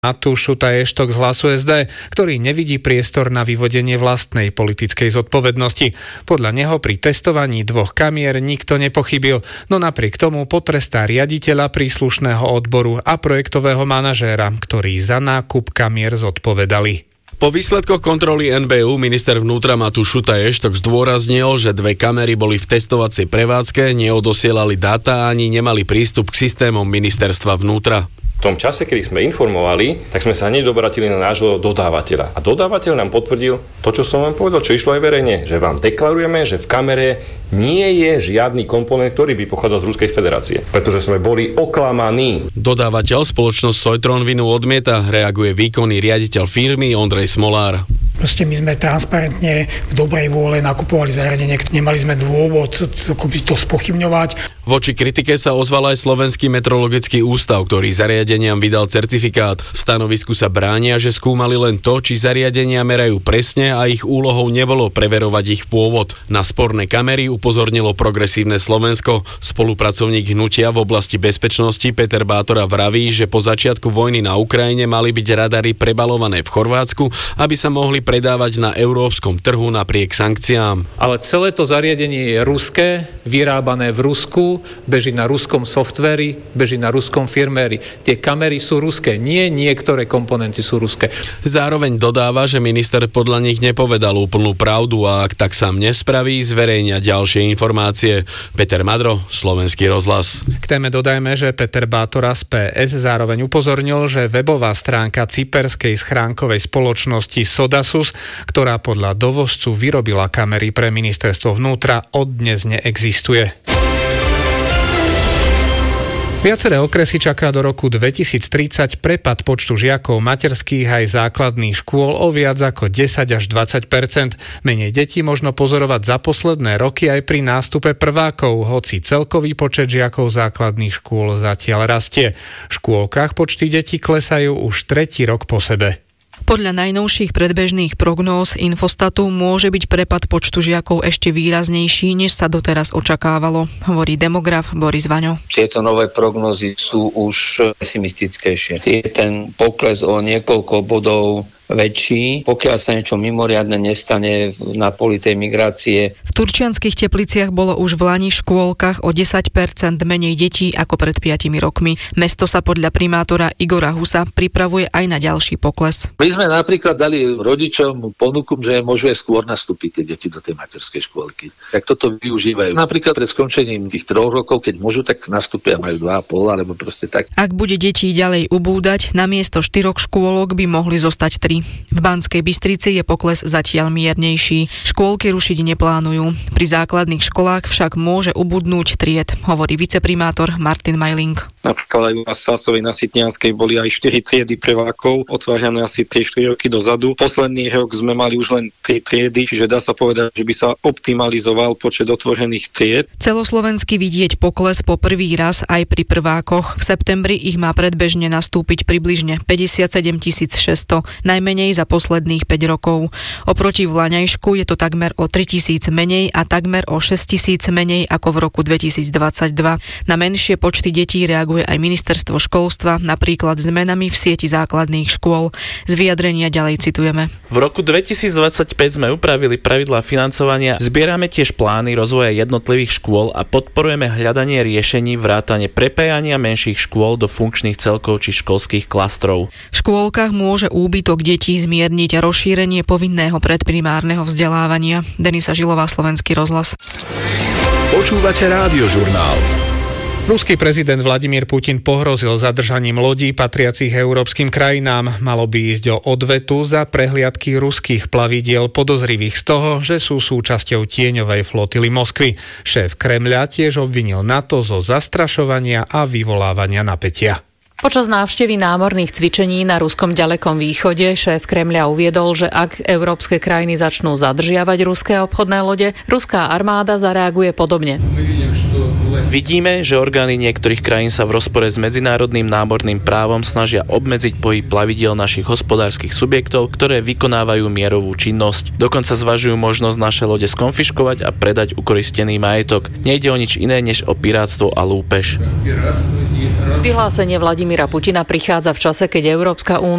Matúš Šutaj-Eštok z Hlasu SD, ktorý nevidí priestor na vyvodenie vlastnej politickej zodpovednosti. Podľa neho pri testovaní 2 kamier nikto nepochybil, no napriek tomu potrestá riaditeľa príslušného odboru a projektového manažéra, ktorí za nákup kamier zodpovedali. Po výsledkoch kontroly NBÚ minister vnútra Matúš Šutaj-Eštok zdôraznil, že 2 kamery boli v testovacej prevádzke, neodosielali dáta ani nemali prístup k systémom ministerstva vnútra. V tom čase, keď sme informovali, tak sme sa hneď obratili na nášho dodávateľa. A dodávateľ nám potvrdil to, čo som vám povedal, čo išlo aj verejne, že vám deklarujeme, že v kamere nie je žiadny komponent, ktorý by pochádzal z Ruskej federácie, pretože sme boli oklamaní. Dodávateľ spoločnosť Sojtron vinu odmieta, reaguje výkonný riaditeľ firmy Ondrej Smolár. Proste my sme transparentne v dobrej vôle nakupovali zariadenie, nemali sme dôvod to spochybňovať. Voči kritike sa ozval aj Slovenský metrologický ústav, ktorý zariadeniam vydal certifikát. V stanovisku sa bránia, že skúmali len to, či zariadenia merajú presne a ich úlohou nebolo preverovať ich pôvod. Na sporné kamery upozornilo Progresívne Slovensko. Spolupracovník hnutia v oblasti bezpečnosti Peter Bátora vraví, že po začiatku vojny na Ukrajine mali byť radary prebalované v Chorvátsku, aby sa mohli predávať na európskom trhu napriek sankciám. Ale celé to zariadenie je ruské, vyrábané v Rusku, beží na ruskom softvéri, beží na ruskom firméri. Tie kamery sú ruské, nie niektoré komponenty sú ruské. Zároveň dodáva, že minister podľa nich nepovedal úplnú pravdu a ak tak sám nespraví, zverejnia ďalšie informácie. Peter Madro, Slovenský rozhlas. K téme dodajme, že Peter Bátora z PS zároveň upozornil, že webová stránka cyperskej schránkovej spoločnosti Sodasus, ktorá podľa dovozcu vyrobila kamery pre ministerstvo vnútra, od dnes neexistuje. Viaceré okresy čaká do roku 2030 prepad počtu žiakov materských aj základných škôl o viac ako 10 až 20%. Menej detí možno pozorovať za posledné roky aj pri nástupe prvákov, hoci celkový počet žiakov základných škôl zatiaľ rastie. V škôlkach počty detí klesajú už 3. rok po sebe. Podľa najnovších predbežných prognóz Infostatu môže byť prepad počtu žiakov ešte výraznejší, než sa doteraz očakávalo, hovorí demograf Boris Vaňo. Tieto nové prognózy sú už pesimistickejšie. Je ten pokles o niekoľko bodov väčší, pokiaľ sa niečo mimoriadne nestane na poli tej migrácie. V Turčianskych Tepliciach bolo už v lani v škôlkach o 10% menej detí ako pred 5 rokmi. Mesto sa podľa primátora Igora Husa pripravuje aj na ďalší pokles. My sme napríklad dali rodičom ponuku, že môžu aj skôr nastúpiť tie deti do tej materskej škôlky. Tak toto využívajú. Napríklad pred skončením tých 3 rokov, keď môžu, tak nastúpia, majú 2,5 alebo proste tak. Ak bude detí ďalej ubúdať, namiesto 4 škôlok by mohli zostať 3. V Banskej Bystrici je pokles zatiaľ miernejší. Škôlky rušiť neplánujú. Pri základných školách však môže ubudnúť tried, hovorí viceprimátor Martin Majling. Napríklad aj u nás v Sásovej na Sitnianskej boli aj 4 triedy prvákov, otvárané asi 3-4 roky dozadu. Posledný rok sme mali už len 3 triedy, čiže dá sa povedať, že by sa optimalizoval počet otvorených tried. Celoslovensky vidieť pokles po prvý raz aj pri prvákoch. V septembri ich má predbežne nastúpiť približne 57 600, najmenej za posledných 5 rokov. Oproti vlaňajšku je to takmer o 3 000 menej a takmer o 6 000 menej ako v roku 2022. Na menšie počty detí reaguje aj ministerstvo školstva, napríklad zmenami v sieti základných škôl. Z vyjadrenia ďalej citujeme. V roku 2025 sme upravili pravidlá financovania, zbierame tiež plány rozvoja jednotlivých škôl a podporujeme hľadanie riešení vrátane prepájania menších škôl do funkčných celkov či školských klastrov. V škôlkach môže úbytok detí zmierniť a rozšírenie povinného predprimárneho vzdelávania. Denisa Žilová, Slovenský rozhlas. Počúvate Rádiožurnál. Ruský prezident Vladimír Putin pohrozil zadržaním lodí patriacich európskym krajinám. Malo by ísť o odvetu za prehliadky ruských plavidiel podozrivých z toho, že sú súčasťou tieňovej flotily Moskvy. Šéf Kremľa tiež obvinil NATO zo zastrašovania a vyvolávania napätia. Počas návštevy námorných cvičení na ruskom ďalekom východe šéf Kremľa uviedol, že ak európske krajiny začnú zadržiavať ruské obchodné lode, ruská armáda zareaguje podobne. Vidíme, že orgány niektorých krajín sa v rozpore s medzinárodným námorným právom snažia obmedziť pohyb plavidiel našich hospodárskych subjektov, ktoré vykonávajú mierovú činnosť. Dokonca zvažujú možnosť naše lode skonfiškovať a predať ukoristený majetok. Nejde o nič iné než o pirátstvo a lúpež. Vyhlásenie Vladimíra Putina prichádza v čase, keď Európska únia